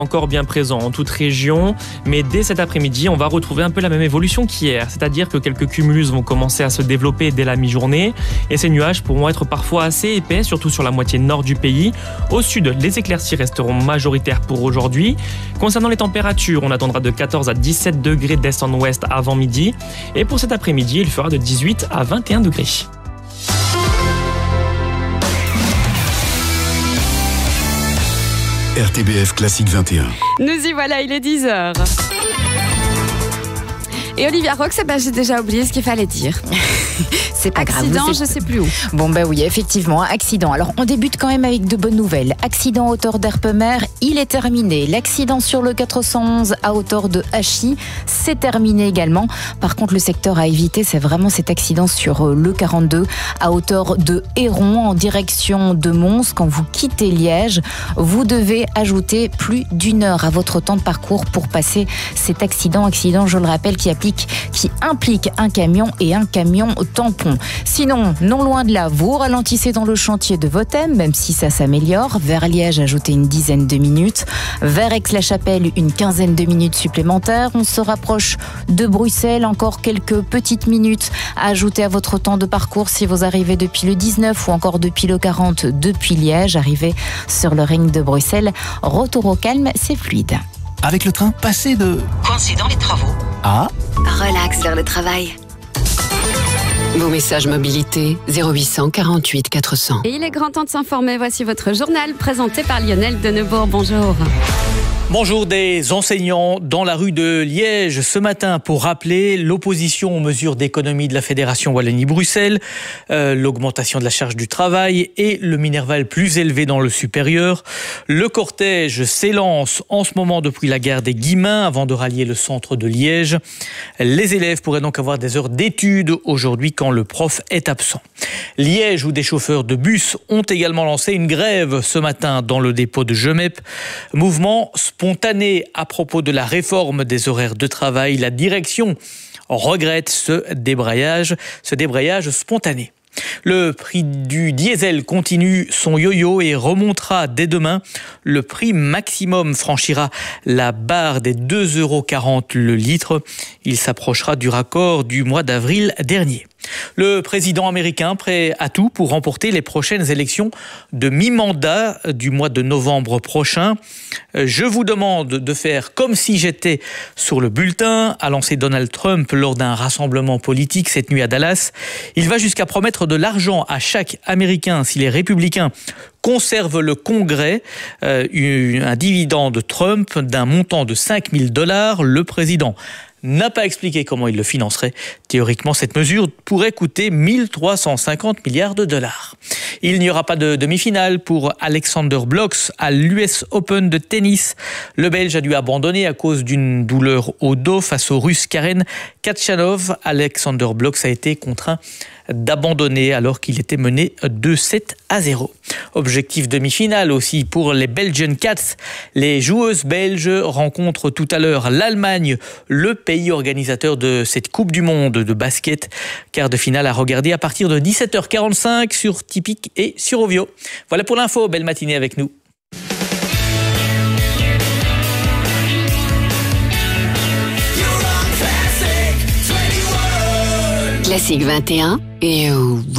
Encore bien présent en toute région, mais dès cet après-midi, on va retrouver un peu la même évolution qu'hier, c'est-à-dire que quelques cumulus vont commencer à se développer dès la mi-journée et ces nuages pourront être parfois assez épais, surtout sur la moitié nord du pays. Au sud, les éclaircies resteront majoritaires pour aujourd'hui. Concernant les températures, on attendra de 14 à 17 degrés d'est en ouest avant midi et pour cet après-midi, il fera de 18 à 21 degrés. RTBF Classique 21. Nous y voilà, il est 10h. Et Olivia Rox, j'ai déjà oublié ce qu'il fallait dire. C'est pas grave. Accident, je sais plus où. Bon, oui, effectivement, accident. Alors, on débute quand même avec de bonnes nouvelles. Accident à hauteur d'Erpemer, il est terminé. L'accident sur le 411 à hauteur de Hachy, c'est terminé également. Par contre, le secteur à éviter, c'est vraiment cet accident sur le 42 à hauteur de Héron en direction de Mons. Quand vous quittez Liège, vous devez ajouter plus d'1 heure à votre temps de parcours pour passer cet accident. Accident, je le rappelle, qui implique un camion et un camion tampon. Sinon, non loin de là, vous ralentissez dans le chantier de Vothem, même si ça s'améliore. Vers Liège, ajoutez une dizaine de minutes. Vers Aix-la-Chapelle, une quinzaine de minutes supplémentaires. On se rapproche de Bruxelles, encore quelques petites minutes à ajouter à votre temps de parcours si vous arrivez depuis le 19 ou encore depuis le 40 depuis Liège. Arrivez sur le ring de Bruxelles. Retour au calme, c'est fluide. Avec le train, passez de... Coincé dans les travaux. Ah, Relax vers le travail. Vos messages mobilité 0800 48 400. Et il est grand temps de s'informer. Voici votre journal présenté par Lionel Denebourg. Bonjour. Bonjour, des enseignants dans la rue de Liège ce matin pour rappeler l'opposition aux mesures d'économie de la Fédération Wallonie-Bruxelles, l'augmentation de la charge du travail et le minerval plus élevé dans le supérieur. Le cortège s'élance en ce moment depuis la gare des Guillemins avant de rallier le centre de Liège. Les élèves pourraient donc avoir des heures d'études aujourd'hui quand le prof est absent. Liège, où des chauffeurs de bus ont également lancé une grève ce matin dans le dépôt de Gemep. Mouvement spontané à propos de la réforme des horaires de travail. La direction regrette ce débrayage spontané. Le prix du diesel continue son yo-yo et remontera dès demain. Le prix maximum franchira la barre des 2,40 € le litre. Il s'approchera du raccord du mois d'avril dernier. Le président américain prêt à tout pour remporter les prochaines élections de mi-mandat du mois de novembre prochain. Je vous demande de faire comme si j'étais sur le bulletin, a lancé Donald Trump lors d'un rassemblement politique cette nuit à Dallas. Il va jusqu'à promettre de l'argent à chaque Américain si les républicains conservent le Congrès, un dividende Trump d'un montant de $5 000. Le président n'a pas expliqué comment il le financerait. Théoriquement, cette mesure pourrait coûter 1350 milliards de dollars. Il n'y aura pas de demi-finale pour Alexander Blocks à l'US Open de tennis. Le Belge a dû abandonner à cause d'une douleur au dos face au Russe Karen Khachanov. Alexander Blocks a été contraint d'abandonner alors qu'il était mené 2-7-0. Objectif demi-finale aussi pour les Belgian Cats. Les joueuses belges rencontrent tout à l'heure l'Allemagne, le pays organisateur de cette Coupe du Monde de basket. Quart de finale à regarder à partir de 17h45 sur Tipic et sur Ovio. Voilà pour l'info, belle matinée avec nous. Classique 21 et